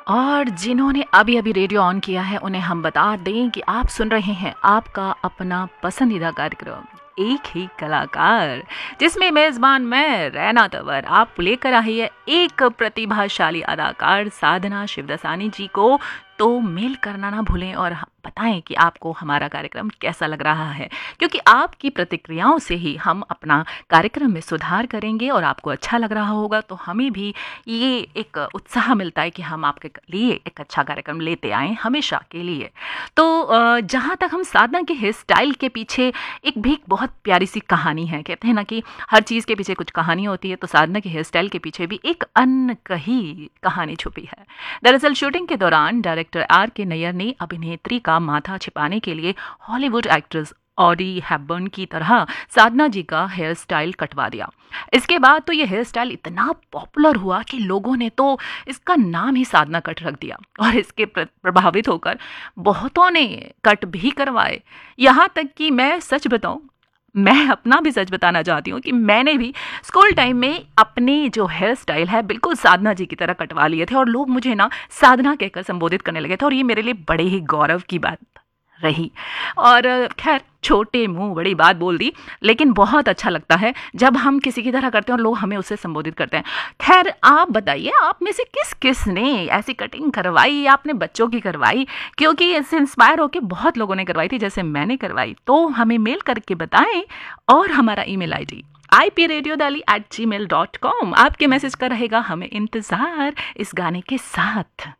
और जिन्होंने अभी अभी रेडियो ऑन किया है उन्हें हम बता दें कि आप सुन रहे हैं आपका अपना पसंदीदा कार्यक्रम एक ही कलाकार, जिसमें मेज़बान मैं रैना तंवर आप लेकर आई है एक प्रतिभाशाली अदाकार साधना शिवदसानी जी को। तो मेल करना ना भूलें और बताएं कि आपको हमारा कार्यक्रम कैसा लग रहा है, क्योंकि आपकी प्रतिक्रियाओं से ही हम अपना कार्यक्रम में सुधार करेंगे और आपको अच्छा लग रहा होगा तो हमें भी ये एक उत्साह मिलता है कि हम आपके लिए एक अच्छा कार्यक्रम लेते आएँ हमेशा के लिए। तो जहाँ तक हम साधना के हेयर स्टाइल के पीछे एक भी बहुत प्यारी सी कहानी है। कहते हैं ना कि हर चीज़ के पीछे कुछ कहानी होती है, तो साधना के हेयर स्टाइल के पीछे भी एक अनकही कहानी छुपी है। दरअसल शूटिंग के दौरान डायरेक्टर आर के नैयर ने अभिनेत्री का माथा छिपाने के लिए हॉलीवुड एक्ट्रेस ऑडी हैपबर्न की तरह साधना जी का हेयर स्टाइल कटवा दिया। इसके बाद तो ये हेयर स्टाइल इतना पॉपुलर हुआ कि लोगों ने तो इसका नाम ही साधना कट रख दिया और इसके प्रभावित होकर बहुतों ने कट भी करवाए। यहाँ तक कि मैं सच बताऊं, मैं अपना भी सच बताना चाहती हूँ कि मैंने भी स्कूल टाइम में अपने जो हेयर स्टाइल है बिल्कुल साधना जी की तरह कटवा लिए थे और लोग मुझे ना साधना कहकर संबोधित करने लगे थे और ये मेरे लिए बड़े ही गौरव की बात रही। और खैर छोटे मुंह बड़ी बात बोल दी, लेकिन बहुत अच्छा लगता है जब हम किसी की तरह करते हैं और लोग हमें उससे संबोधित करते हैं। खैर आप बताइए, आप में से किस किस ने ऐसी कटिंग करवाई या अपने बच्चों की करवाई? क्योंकि इससे इंस्पायर होकर बहुत लोगों ने करवाई थी जैसे मैंने करवाई। तो हमें मेल करके बताएं और हमारा ईमेल आईडी ipradiodali@gmail.com। आपके मैसेज का रहेगा हमें इंतजार इस गाने के साथ।